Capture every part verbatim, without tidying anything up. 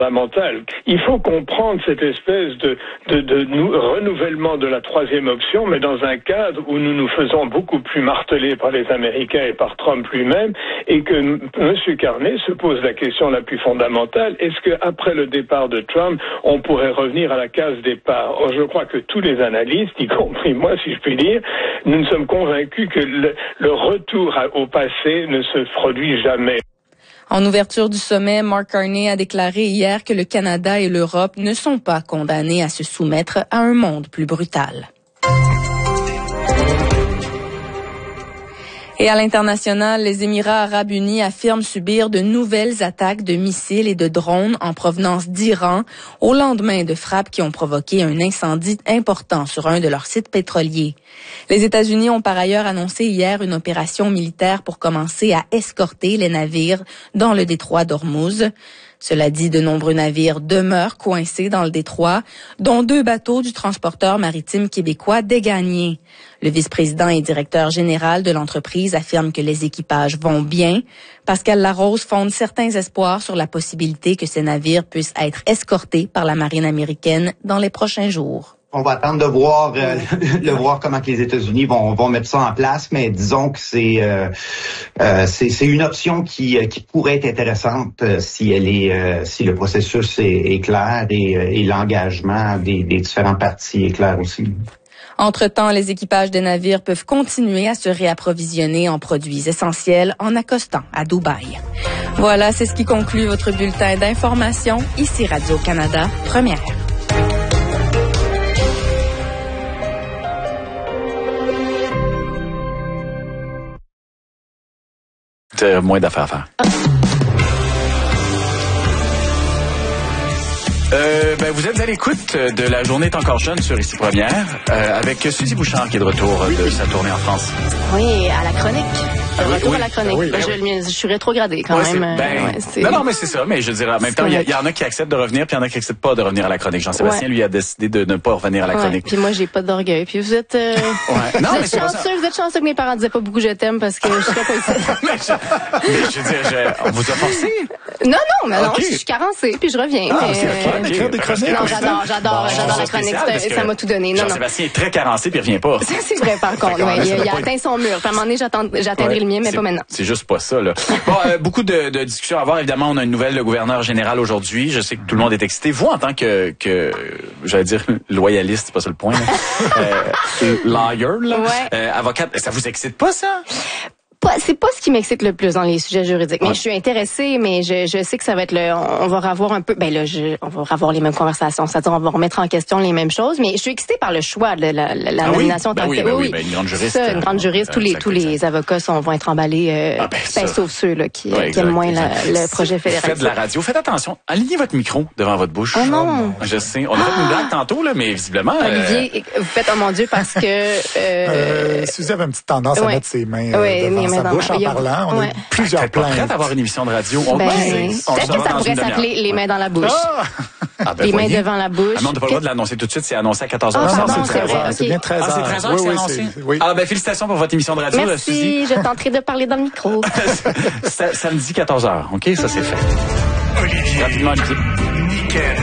fondamentale. Il faut comprendre cette espèce de, de, de nou- renouvellement de la troisième option, mais dans un cadre où nous nous faisons beaucoup plus marteler par les Américains et par Trump lui-même, et que M. Carney se pose la question la plus fondamentale, est-ce qu'après le départ de Trump, on pourrait revenir à la case départ? Or, je crois que tous les analystes, y compris moi, si je puis dire, nous ne sommes convaincus que le, le retour à, au passé ne se produit jamais. En ouverture du sommet, Mark Carney a déclaré hier que le Canada et l'Europe ne sont pas condamnés à se soumettre à un monde plus brutal. Et à l'international, les Émirats arabes unis affirment subir de nouvelles attaques de missiles et de drones en provenance d'Iran au lendemain de frappes qui ont provoqué un incendie important sur un de leurs sites pétroliers. Les États-Unis ont par ailleurs annoncé hier une opération militaire pour commencer à escorter les navires dans le détroit d'Ormuz. Cela dit, de nombreux navires demeurent coincés dans le détroit, dont deux bateaux du transporteur maritime québécois Dégagné. Le vice-président et directeur général de l'entreprise affirme que les équipages vont bien. Pascal Larose fonde certains espoirs sur la possibilité que ces navires puissent être escortés par la marine américaine dans les prochains jours. On va attendre de voir euh, le voir comment que les États-Unis vont vont mettre ça en place, mais disons que c'est euh, euh, c'est c'est une option qui qui pourrait être intéressante euh, si elle est euh, si le processus est, est clair et, et l'engagement des, des différentes parties est clair aussi. Entre-temps, les équipages des navires peuvent continuer à se réapprovisionner en produits essentiels en accostant à Dubaï. Voilà, c'est ce qui conclut votre bulletin d'information. Ici Radio-Canada, première. Moins d'affaires à faire. Euh, ben, vous êtes à l'écoute de La Journée est encore jeune sur Ici Première, euh, avec Suzy Bouchard qui est de retour oui. de sa tournée en France. Oui, à la chronique. Ah, oui, retour oui. à la chronique. Ah, oui, ben, je, oui. je suis rétrogradée quand ouais, même. Ben, ouais, c'est... Non, non, mais c'est ça. Mais je dirais, en même temps, il y, y en a qui acceptent de revenir, puis il y en a qui acceptent pas de revenir à la chronique. Jean-Sébastien, ouais. lui, a décidé de ne pas revenir à la chronique. Ouais, puis moi, j'ai pas d'orgueil. Puis vous êtes, euh... ouais. non, vous mais êtes chanceux, vous êtes chanceux que mes parents disaient pas beaucoup je t'aime parce que je serais pas ici. mais, je, mais je veux dire, je, on vous a forcé? Non, non, mais non, okay. je suis carencée, puis je reviens. Ah, mais, okay, okay. Euh... Des chroniques, non, j'adore, j'adore, bon, j'adore la chronique. Ça m'a tout donné. Non, Jean-Sébastien est très carencé, puis il revient pas. Ça, c'est vrai, par contre. Ouais, il, il a atteint son mur. Puis à un moment donné, j'atteindrai ouais, le mien, mais pas maintenant. C'est juste pas ça, là. Bon, euh, beaucoup de, de discussions à avoir. Évidemment, on a une nouvelle gouverneur général aujourd'hui. Je sais que tout le monde est excité. Vous, en tant que, que j'allais dire, loyaliste, c'est pas ça le point, là. euh, lawyer, là. Ouais. Euh, avocate, ça vous excite pas, ça? Pas, c'est pas ce qui m'excite le plus dans les sujets juridiques. Mais ouais. je suis intéressée, mais je, je sais que ça va être le, on, on va revoir un peu, ben là, je, on va revoir les mêmes conversations. C'est-à-dire, on va remettre en question les mêmes choses. Mais je suis excitée par le choix de la, la, la ah nomination. Oui? Ben oui, ben oui, ben une grande juriste. Ça, une grande juriste. Euh, tous les, tous les avocats sont, vont être emballés, euh, ah ben, ben, sauf ceux, là, qui, ouais, qui aiment moins la, le projet fédéral. Faites de la radio. Faites attention. Alignez votre micro devant votre bouche. Oh non. Je sais. On a fait une blague tantôt, là, mais visiblement. Olivier, euh... vous faites, oh mon Dieu, parce que, euh, euh Suzy avait une petite tendance à ouais. mettre ses mains ouais, devant sa bouche en parlant. On ouais. a eu plusieurs plans. Prête à avoir une émission de radio. On ben, on peut-être que ça pourrait s'appeler Les mains dans la bouche. Ah! Ah ben les voyez. mains devant la bouche. Ah non, on n'a pas le droit de l'annoncer tout de suite. C'est annoncé à quatorze heures. Ah, non, pardon, c'est treize heures. C'est bien treize heures. Ah, c'est treize heures oui, que c'est oui, annoncé? C'est, oui. Ah ben félicitations pour votre émission de radio, Merci, Suzy. je tenterai de parler dans le micro. Samedi quatorze heures, OK? Ça, c'est fait. Olivier. Rapidement, Olivier. Nickel.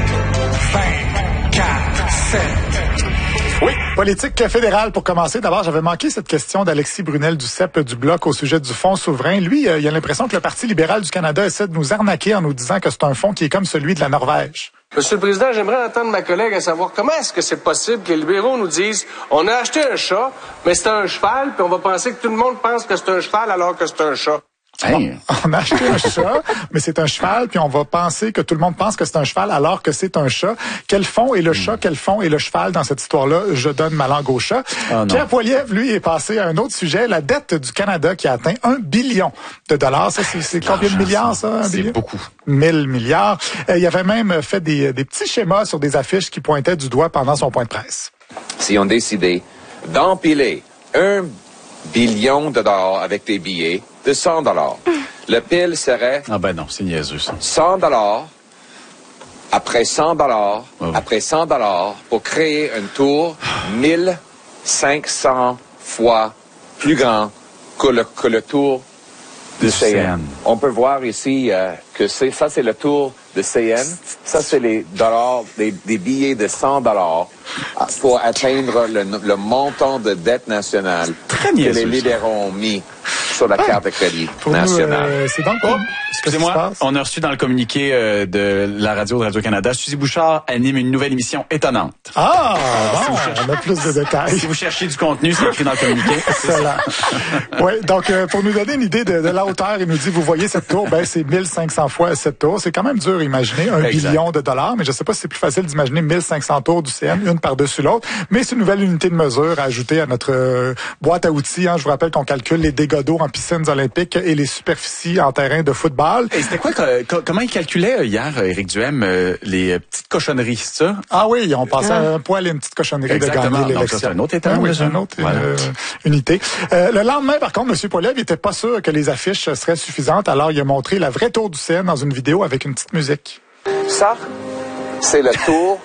vingt, quatre, sept. Oui, politique fédérale pour commencer. D'abord, j'avais manqué cette question d'Alexis Brunel du C E P du Bloc au sujet du fonds souverain. Lui, il a l'impression que le Parti libéral du Canada essaie de nous arnaquer en nous disant que c'est un fonds qui est comme celui de la Norvège. Monsieur le Président, j'aimerais entendre ma collègue à savoir comment est-ce que c'est possible que les libéraux nous disent on a acheté un chat, mais c'est un cheval, puis on va penser que tout le monde pense que c'est un cheval alors que c'est un chat. Hey. On a acheté un chat, mais c'est un cheval, puis on va penser que tout le monde pense que c'est un cheval alors que c'est un chat. Quel fond est le chat, quel fond est le cheval dans cette histoire-là? Je donne ma langue au chat. Oh Pierre Poilievre, lui, est passé à un autre sujet, la dette du Canada qui a atteint un billion de dollars. Ça, c'est, c'est combien de milliards, ça? Un c'est billion? beaucoup. Mille milliards. Euh, il avait même fait des, des petits schémas sur des affiches qui pointaient du doigt pendant son point de presse. Si on décidait d'empiler un billion de dollars avec des billets de cent dollars. Le pile serait... Ah ben non, c'est niaiseux, ça. cent dollars, après cent dollars, oh. après cent dollars, pour créer une tour mille cinq cents fois plus grand que le, que le tour du C N. On peut voir ici euh, que c'est, ça, c'est le tour de C N. Ça, c'est les dollars, des, des billets de cent dollars pour atteindre le, le montant de dette nationale Très que niaiseux, les libéraux ont mis sur la carte de crédit Pour nationale. nous, euh, c'est donc oh, excusez-moi, on a reçu dans le communiqué euh, de la radio de Radio-Canada, Suzy Bouchard anime une nouvelle émission étonnante. Ah, Alors, bon, si vous cherchez, on a plus de détails. Si vous cherchez du contenu, c'est écrit dans le communiqué. Excellent. Oui, donc euh, pour nous donner une idée de, de la hauteur, il nous dit, vous voyez cette tour, ben c'est mille cinq cents fois cette tour. C'est quand même dur à imaginer, un Exact. billion de dollars, mais je sais pas si c'est plus facile d'imaginer mille cinq cents tours du C N, une par-dessus l'autre. Mais c'est une nouvelle unité de mesure à ajouter à notre euh, boîte à outils. Hein. Je vous rappelle qu'on calcule les dégâts d'eau en piscines olympiques et les superficies en terrain de football. Et c'était quoi, que- que- comment il calculait hier, Éric Duhem, euh, les euh, petites cochonneries, c'est ça? Ah oui, on passait à un poil et une petite cochonnerie Exactement. de gagner Donc, l'élection. ça, c'est un autre état, Ah oui, déjà. c'est une autre Voilà. euh, unité. Euh, le lendemain, par contre, M. Poilievre n'était pas sûr que les affiches seraient suffisantes, alors il a montré la vraie tour du C N dans une vidéo avec une petite musique. Ça, c'est le tour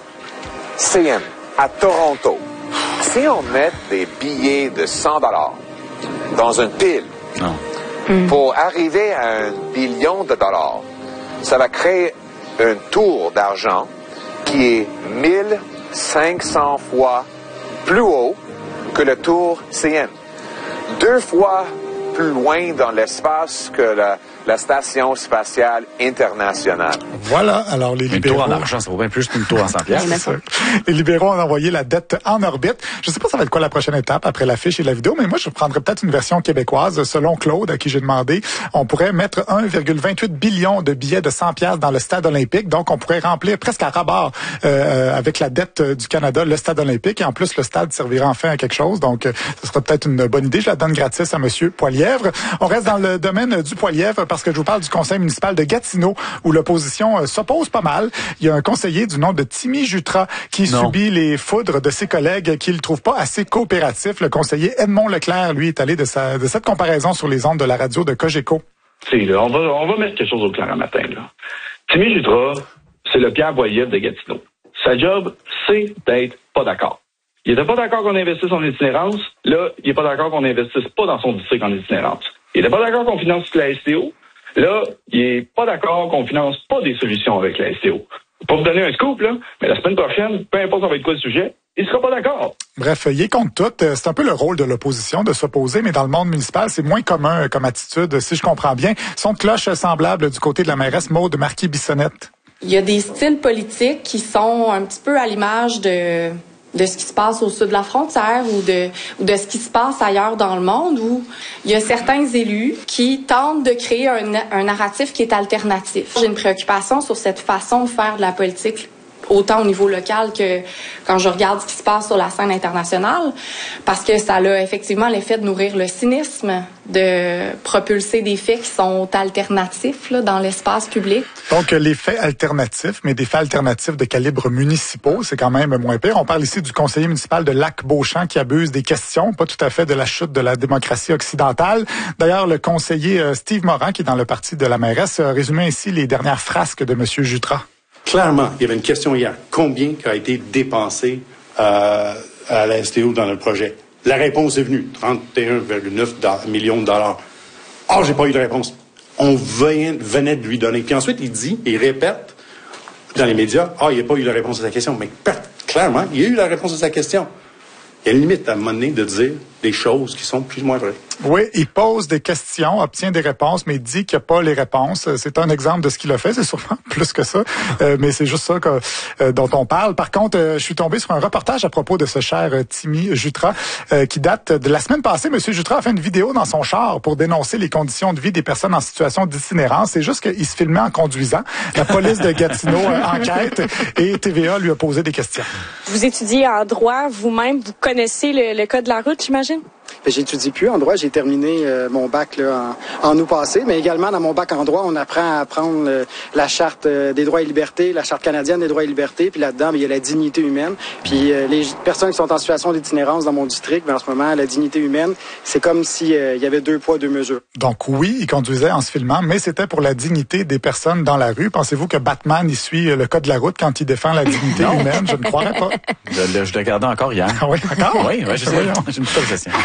C N à Toronto. Si on met des billets de cent dollars dans une pile Non. pour arriver à un billion de dollars, ça va créer un tour d'argent qui est mille cinq cents fois plus haut que le tour C N. Deux fois plus loin dans l'espace que la, la Station spatiale internationale. Voilà, alors les Une libéraux... tour en argent, ça vaut bien plus qu'une tour en cent piastres. C'est ça. Les libéraux ont envoyé la dette en orbite. Je ne sais pas ça va être quoi la prochaine étape après l'affiche et la vidéo, mais moi, je prendrais peut-être une version québécoise. Selon Claude, à qui j'ai demandé, on pourrait mettre un virgule vingt-huit billion de billets de cent piastres dans le stade olympique. Donc, on pourrait remplir presque à rabord euh, avec la dette du Canada le stade olympique. Et en plus, le stade servira enfin à quelque chose. Donc, euh, ce sera peut-être une bonne idée. Je la donne gratis à Monsieur Poilievre. On reste dans le domaine du Poilievre parce que je vous parle du conseil municipal de Gatineau où l'opposition euh, s'oppose pas mal. Il y a un conseiller du nom de Timmy Jutra qui Non. subit les foudres de ses collègues qu'il ne trouve pas assez coopératifs. Le conseiller Edmond Leclerc, lui, est allé de, sa, de cette comparaison sur les ondes de la radio de Cogeco. Tu sais, là, on va, on va mettre quelque chose au clair un matin, là. Timmy Jutras, c'est le Pierre Poilievre de Gatineau. Sa job, c'est d'être pas d'accord. Il était pas d'accord qu'on investisse en itinérance. Là, il est pas d'accord qu'on investisse pas dans son district en itinérance. Il était pas d'accord qu'on finance la S T O. Là, il est pas d'accord qu'on finance pas des solutions avec la S T O. Pour vous donner un scoop, là, mais la semaine prochaine, peu importe ça va être quoi le sujet, il sera pas d'accord. Bref, il est contre tout. C'est un peu le rôle de l'opposition de s'opposer, mais dans le monde municipal, c'est moins commun comme attitude, si je comprends bien. Son de cloche semblable du côté de la mairesse Maude Marquis-Bissonnette. Il y a des styles politiques qui sont un petit peu à l'image de de ce qui se passe au sud de la frontière ou de ou de ce qui se passe ailleurs dans le monde, où il y a certains élus qui tentent de créer un, un narratif qui est alternatif. J'ai une préoccupation sur cette façon de faire de la politique, autant au niveau local que quand je regarde ce qui se passe sur la scène internationale, parce que ça a effectivement l'effet de nourrir le cynisme, de propulser des faits qui sont alternatifs là, dans l'espace public. Donc, les faits alternatifs, mais des faits alternatifs de calibre municipaux, c'est quand même moins pire. On parle ici du conseiller municipal de Lac-Beauchamp qui abuse des questions, pas tout à fait de la chute de la démocratie occidentale. D'ailleurs, le conseiller euh, Steve Morin, qui est dans le parti de la mairesse, a résumé ainsi les dernières frasques de M. Jutras. Clairement, il y avait une question hier. Combien a été dépensé euh, à la S T O dans le projet? La réponse est venue, trente et un virgule neuf millions de dollars. Ah, oh, j'ai pas eu de réponse. On venait de lui donner. Puis ensuite, il dit, il répète dans les médias, ah, oh, il n'y a pas eu la réponse à sa question. Mais clairement, il y a eu la réponse à sa question. Il y a une limite à un moment donné de dire des choses qui sont plus ou moins vraies. Oui, il pose des questions, obtient des réponses, mais il dit qu'il n'y a pas les réponses. C'est un exemple de ce qu'il a fait, c'est sûrement plus que ça, euh, mais c'est juste ça que, euh, dont on parle. Par contre, euh, je suis tombé sur un reportage à propos de ce cher euh, Timmy Jutras, euh, qui date de la semaine passée. Monsieur Jutras a fait une vidéo dans son char pour dénoncer les conditions de vie des personnes en situation d'itinérance. C'est juste qu'il se filmait en conduisant. La police de Gatineau euh, enquête et T V A lui a posé des questions. Vous étudiez en droit vous-même, vous connaissez le, le code de la route, j'imagine? J'étudie plus en droit. J'ai terminé euh, mon bac là, en, en août passé, mais également dans mon bac en droit, on apprend à apprendre euh, la charte euh, des droits et libertés, la charte canadienne des droits et libertés, puis là-dedans, il y a la dignité humaine. Puis euh, les personnes qui sont en situation d'itinérance dans mon district, ben, en ce moment, la dignité humaine, c'est comme si euh, il y avait deux poids, deux mesures. Donc oui, il conduisait en se filmant, mais c'était pour la dignité des personnes dans la rue. Pensez-vous que Batman, il suit le code de la route quand il défend la dignité humaine? Je ne croirais pas. Je, je le regardais encore hier. Ah oui, encore? Oui, ouais, je sais. J'ai une petite obsession.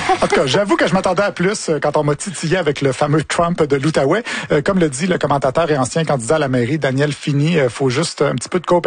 En tout cas, j'avoue que je m'attendais à plus quand on m'a titillé avec le fameux Trump de l'Outaouais. Euh, comme le dit le commentateur et ancien candidat à la mairie, Daniel Fini, il faut juste un petit peu de coopération